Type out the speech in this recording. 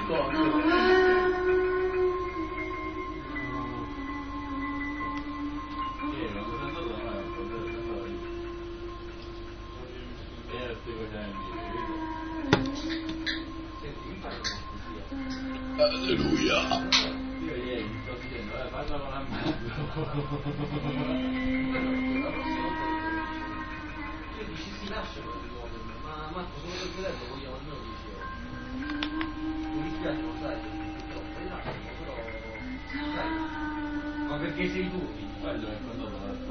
Alleluia. Io ieri sto dicendo, parla con la mano. Io dici si lasciano di nuovo, ma Marco solo per vederlo vogliamo almeno 10 ore. Mi dispiace, lo sai, però, sai, ma perché sei tu? Quello è quando